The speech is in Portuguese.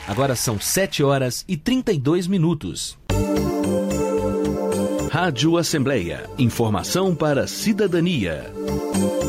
Agora são 7h32. Rádio Assembleia. Informação para a cidadania.